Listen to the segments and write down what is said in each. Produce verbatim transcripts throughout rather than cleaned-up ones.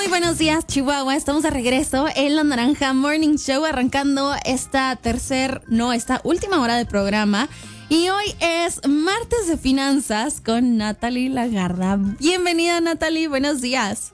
buenos días, Chihuahua. Estamos de regreso en La Naranja Morning Show, arrancando esta tercer, no, esta última hora de programa. Y hoy es martes de finanzas con Natalie Lagarda. Bienvenida, Natalie, buenos días.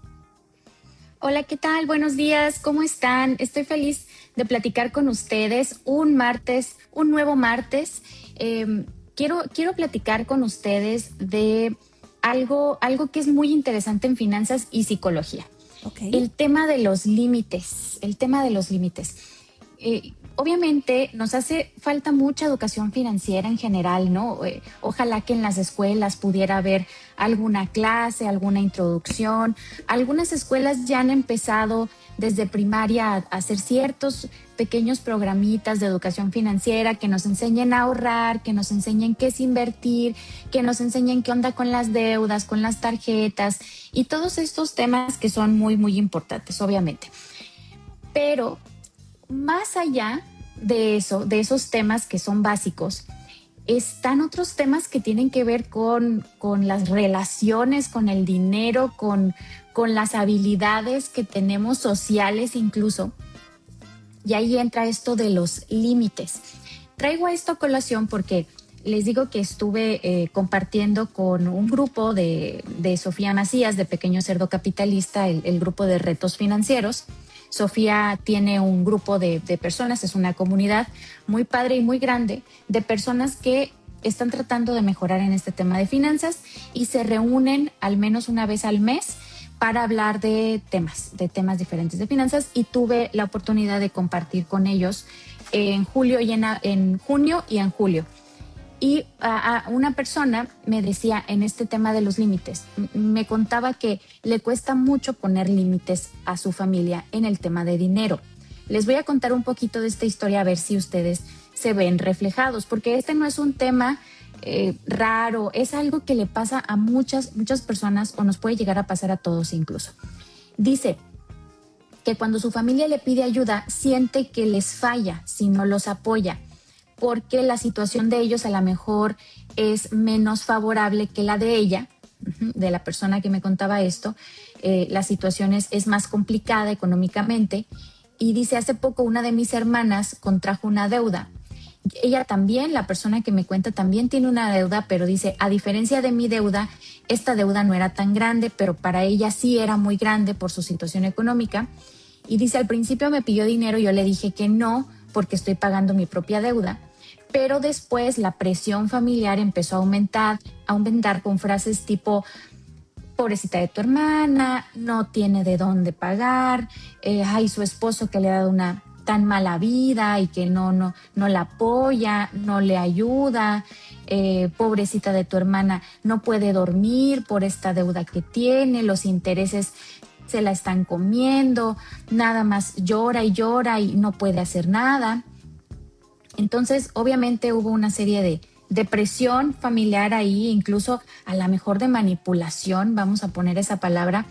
Hola, ¿qué tal? Buenos días, ¿cómo están? Estoy feliz de platicar con ustedes un martes, un nuevo martes. Eh, quiero, quiero platicar con ustedes de algo, algo que es muy interesante en finanzas y psicología. Okay. El tema de los límites, el tema de los límites. Eh, obviamente nos hace falta mucha educación financiera en general, ¿no? Eh, ojalá que en las escuelas pudiera haber alguna clase, alguna introducción. Algunas escuelas ya han empezado desde primaria a hacer ciertos pequeños programitas de educación financiera que nos enseñen a ahorrar, que nos enseñen qué es invertir, que nos enseñen qué onda con las deudas, con las tarjetas y todos estos temas que son muy, muy importantes, obviamente. Pero más allá de eso, de esos temas que son básicos, están otros temas que tienen que ver con, con las relaciones, con el dinero, con, con las habilidades que tenemos sociales incluso. Y ahí entra esto de los límites. Traigo esto a colación porque les digo que estuve eh, compartiendo con un grupo de, de Sofía Macías, de Pequeño Cerdo Capitalista, el, el grupo de retos financieros. Sofía tiene un grupo de, de personas, es una comunidad muy padre y muy grande de personas que están tratando de mejorar en este tema de finanzas y se reúnen al menos una vez al mes para hablar de temas, de temas diferentes de finanzas, y tuve la oportunidad de compartir con ellos en julio y en, en junio y en julio. Y a, a una persona me decía en este tema de los límites, me contaba que le cuesta mucho poner límites a su familia en el tema de dinero. Les voy a contar un poquito de esta historia a ver si ustedes se ven reflejados, porque este no es un tema eh, raro, es algo que le pasa a muchas, muchas personas o nos puede llegar a pasar a todos incluso. Dice que cuando su familia le pide ayuda, siente que les falla si no los apoya, porque la situación de ellos a lo mejor es menos favorable que la de ella, de la persona que me contaba esto. Eh, la situación es, es más complicada económicamente. Y dice, hace poco una de mis hermanas contrajo una deuda. Ella también, la persona que me cuenta, también tiene una deuda, pero dice, a diferencia de mi deuda, esta deuda no era tan grande, pero para ella sí era muy grande por su situación económica. Y dice, al principio me pidió dinero, yo le dije que no, porque estoy pagando mi propia deuda. Pero después la presión familiar empezó a aumentar, a aumentar con frases tipo, pobrecita de tu hermana, no tiene de dónde pagar, eh, ay, su esposo que le ha dado una tan mala vida y que no, no, no la apoya, no le ayuda, eh, pobrecita de tu hermana, no puede dormir por esta deuda que tiene, los intereses se la están comiendo, nada más llora y llora y no puede hacer nada. Entonces, obviamente hubo una serie de depresión familiar ahí, incluso a lo mejor de manipulación, vamos a poner esa palabra.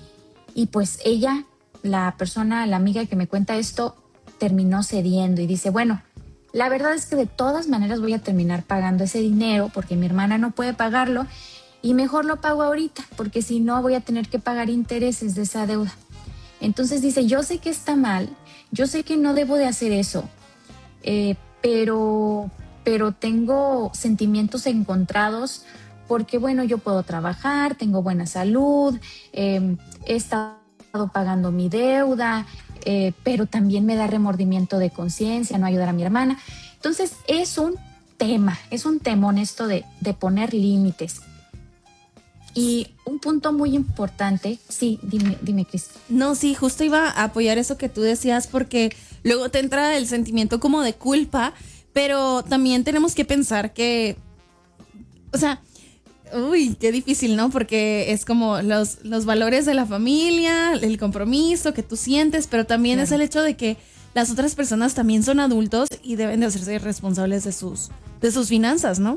Y pues ella, la persona, la amiga que me cuenta esto, terminó cediendo y dice, bueno, la verdad es que de todas maneras voy a terminar pagando ese dinero porque mi hermana no puede pagarlo y mejor lo pago ahorita porque si no voy a tener que pagar intereses de esa deuda. Entonces dice, yo sé que está mal, yo sé que no debo de hacer eso, eh, pero, pero tengo sentimientos encontrados porque, bueno, yo puedo trabajar, tengo buena salud, eh, he estado pagando mi deuda, eh, pero también me da remordimiento de conciencia no ayudar a mi hermana. Entonces es un tema, es un temón esto de, de poner límites. Y un punto muy importante, sí, dime, dime, Cris. No, sí, justo iba a apoyar eso que tú decías porque luego te entra el sentimiento como de culpa, pero también tenemos que pensar que, o sea, uy, qué difícil, ¿no? Porque es como los, los valores de la familia, el compromiso que tú sientes, pero también claro, es el hecho de que las otras personas también son adultos y deben de hacerse responsables de sus, de sus finanzas, ¿no?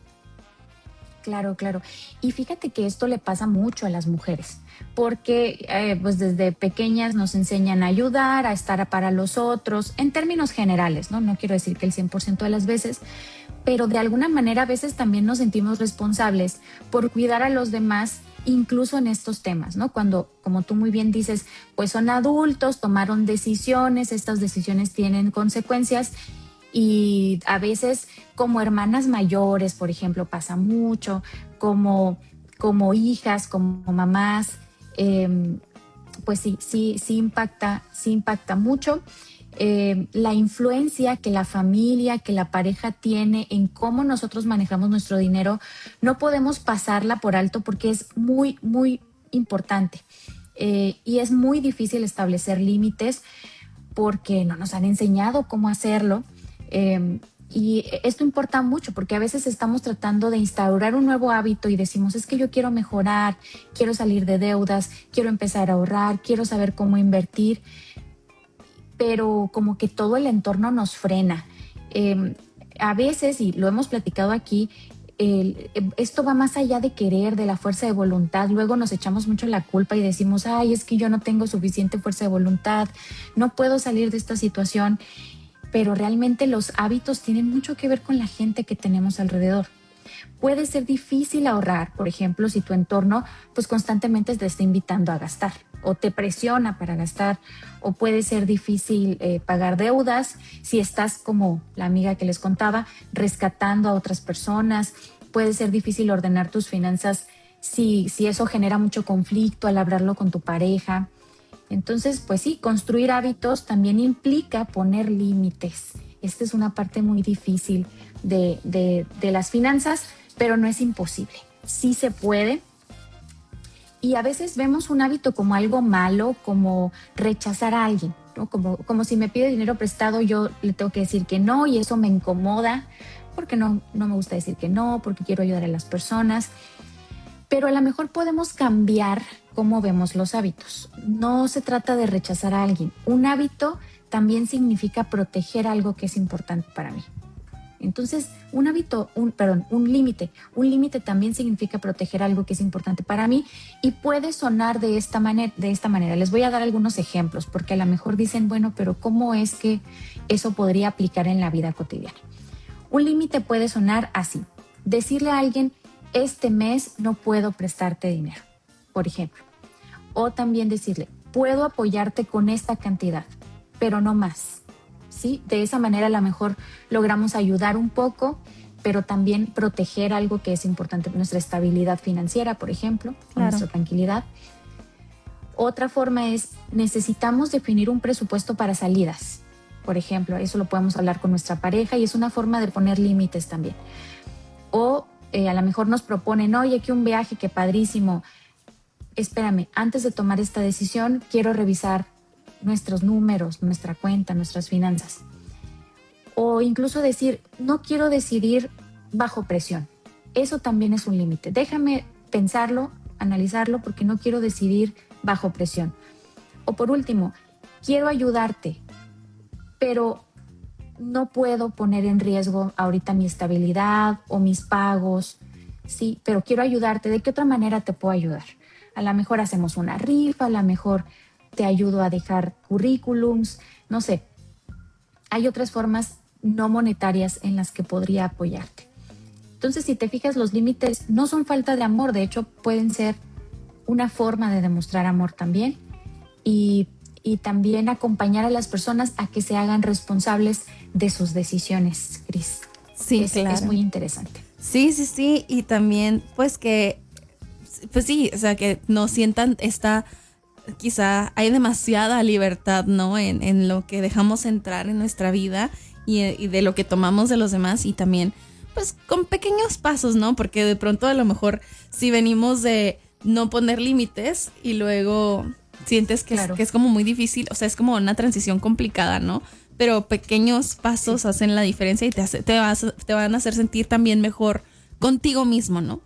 Claro, claro. Y fíjate que esto le pasa mucho a las mujeres, porque eh, pues desde pequeñas nos enseñan a ayudar, a estar para los otros, en términos generales, ¿no? No quiero decir que el cien por ciento de las veces, pero de alguna manera a veces también nos sentimos responsables por cuidar a los demás incluso en estos temas, ¿no? Cuando, como tú muy bien dices, pues son adultos, tomaron decisiones, estas decisiones tienen consecuencias y a veces como hermanas mayores, por ejemplo, pasa mucho, como, como hijas, como mamás, eh, pues sí, sí, sí impacta, sí impacta mucho. Eh, la influencia que la familia, que la pareja tiene en cómo nosotros manejamos nuestro dinero, no podemos pasarla por alto porque es muy, muy importante. Eh, y es muy difícil establecer límites porque no nos han enseñado cómo hacerlo. Eh, y esto importa mucho porque a veces estamos tratando de instaurar un nuevo hábito y decimos, es que yo quiero mejorar, quiero salir de deudas, quiero empezar a ahorrar, quiero saber cómo invertir, pero como que todo el entorno nos frena. Eh, a veces, y lo hemos platicado aquí, el, esto va más allá de querer, de la fuerza de voluntad. Luego nos echamos mucho la culpa y decimos, ay, es que yo no tengo suficiente fuerza de voluntad, no puedo salir de esta situación. Pero realmente los hábitos tienen mucho que ver con la gente que tenemos alrededor. Puede ser difícil ahorrar, por ejemplo, si tu entorno pues constantemente te está invitando a gastar o te presiona para gastar, o puede ser difícil eh, pagar deudas si estás como la amiga que les contaba, rescatando a otras personas. Puede ser difícil ordenar tus finanzas si, si eso genera mucho conflicto al hablarlo con tu pareja. Entonces, pues sí, construir hábitos también implica poner límites. Esta es una parte muy difícil de, de, de las finanzas, pero no es imposible. Sí se puede. Y a veces vemos un hábito como algo malo, como rechazar a alguien, ¿no? Como, como si me pide dinero prestado, yo le tengo que decir que no y eso me incomoda porque no, no me gusta decir que no, porque quiero ayudar a las personas. Pero a lo mejor podemos cambiar cómo vemos los hábitos. No se trata de rechazar a alguien. Un hábito también significa proteger algo que es importante para mí. Entonces, un hábito, un, perdón, un límite. Un límite también significa proteger algo que es importante para mí y puede sonar de esta manera, de esta manera. Les voy a dar algunos ejemplos porque a lo mejor dicen, bueno, pero ¿cómo es que eso podría aplicar en la vida cotidiana? Un límite puede sonar así. Decirle a alguien, este mes no puedo prestarte dinero, por ejemplo. O también decirle, puedo apoyarte con esta cantidad, pero no más. ¿Sí? De esa manera a lo mejor logramos ayudar un poco, pero también proteger algo que es importante, nuestra estabilidad financiera, por ejemplo, claro, o nuestra tranquilidad. Otra forma es, necesitamos definir un presupuesto para salidas. Por ejemplo, eso lo podemos hablar con nuestra pareja y es una forma de poner límites también. O Eh, a lo mejor nos proponen, oye, que un viaje, que padrísimo. Espérame, antes de tomar esta decisión, quiero revisar nuestros números, nuestra cuenta, nuestras finanzas. O incluso decir, no quiero decidir bajo presión. Eso también es un límite. Déjame pensarlo, analizarlo, porque no quiero decidir bajo presión. O por último, quiero ayudarte, pero no puedo poner en riesgo ahorita mi estabilidad o mis pagos, sí, pero quiero ayudarte. ¿De qué otra manera te puedo ayudar? A lo mejor hacemos una rifa, a lo mejor te ayudo a dejar currículums, no sé. Hay otras formas no monetarias en las que podría apoyarte. Entonces, si te fijas, los límites no son falta de amor, de hecho pueden ser una forma de demostrar amor también y y también acompañar a las personas a que se hagan responsables de sus decisiones, Cris. Sí, es, claro. Es muy interesante. Sí, sí, sí, y también pues que, pues sí, o sea, que no sientan esta, quizá hay demasiada libertad, ¿no? En, en lo que dejamos entrar en nuestra vida y, y de lo que tomamos de los demás y también pues con pequeños pasos, ¿no? Porque de pronto a lo mejor si venimos de no poner límites y luego sientes que, claro, es, que es como muy difícil, o sea, es como una transición complicada, ¿no? Pero pequeños pasos sí hacen la diferencia y te, hace, te, vas, te van a hacer sentir también mejor contigo mismo, ¿no?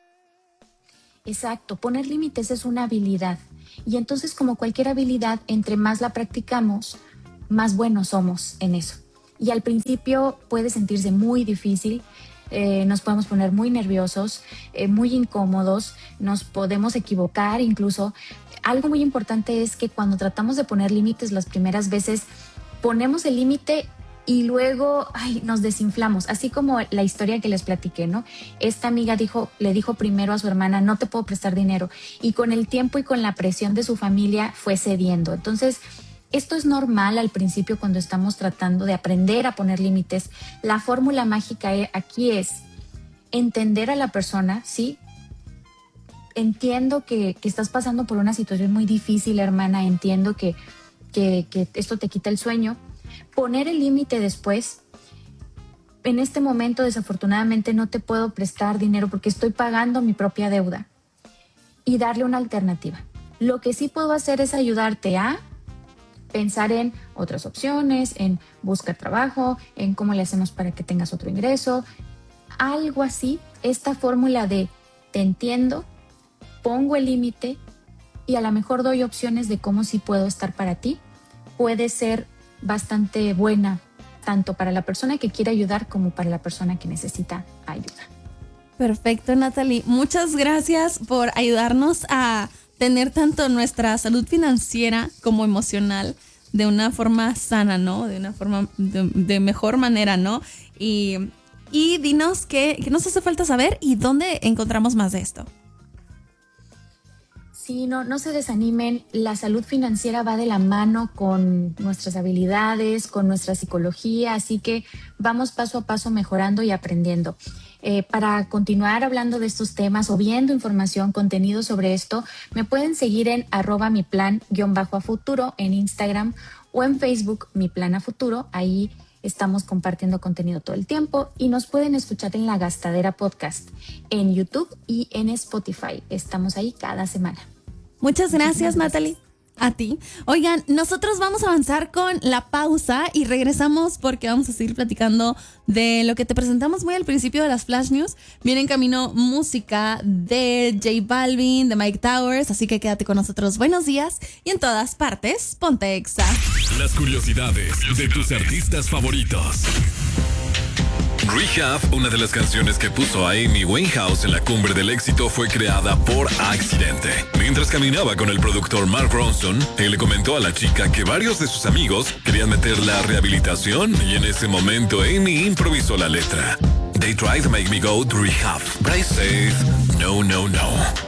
Exacto, poner límites es una habilidad y entonces como cualquier habilidad, entre más la practicamos, más buenos somos en eso. Y al principio puede sentirse muy difícil, eh, nos podemos poner muy nerviosos, eh, muy incómodos, nos podemos equivocar incluso. Algo muy importante es que cuando tratamos de poner límites las primeras veces, ponemos el límite y luego ay, nos desinflamos, así como la historia que les platiqué, ¿no? Esta amiga dijo, le dijo primero a su hermana, no te puedo prestar dinero, y con el tiempo y con la presión de su familia fue cediendo. Entonces, esto es normal al principio cuando estamos tratando de aprender a poner límites. La fórmula mágica aquí es entender a la persona, ¿sí? Entiendo que, que estás pasando por una situación muy difícil, hermana, entiendo que, que, que esto te quita el sueño. Poner el límite después. En este momento, desafortunadamente, no te puedo prestar dinero porque estoy pagando mi propia deuda. Y darle una alternativa. Lo que sí puedo hacer es ayudarte a pensar en otras opciones, en buscar trabajo, en cómo le hacemos para que tengas otro ingreso. Algo así, esta fórmula de te entiendo, pongo el límite y a lo mejor doy opciones de cómo sí puedo estar para ti, puede ser bastante buena, tanto para la persona que quiere ayudar como para la persona que necesita ayuda. Perfecto, Natalie. Muchas gracias por ayudarnos a tener tanto nuestra salud financiera como emocional de una forma sana, ¿no? De una forma de, de mejor manera, ¿no? Y, y dinos qué, qué nos hace falta saber y dónde encontramos más de esto. Sí, no, no se desanimen. La salud financiera va de la mano con nuestras habilidades, con nuestra psicología, así que vamos paso a paso mejorando y aprendiendo. Eh, para continuar hablando de estos temas o viendo información, contenido sobre esto, me pueden seguir en arroba mi plan guión bajo a futuro en Instagram o en Facebook mi plan a futuro. Ahí estamos compartiendo contenido todo el tiempo y nos pueden escuchar en La Gastadera Podcast, en YouTube y en Spotify. Estamos ahí cada semana. Muchas gracias, Natalie. A ti. Oigan, nosotros vamos a avanzar con la pausa y regresamos porque vamos a seguir platicando de lo que te presentamos muy al principio de las Flash News. Viene en camino música de J Balvin, de Mike Towers, así que quédate con nosotros. Buenos días y en todas partes, ponte Exa. Las curiosidades de tus artistas favoritos. Rehab, una de las canciones que puso a Amy Winehouse en la cumbre del éxito, fue creada por accidente. Mientras caminaba con el productor Mark Ronson, él le comentó a la chica que varios de sus amigos querían meterla a rehabilitación y en ese momento Amy improvisó la letra. They tried to make me go to rehab, but I said, no, no, no.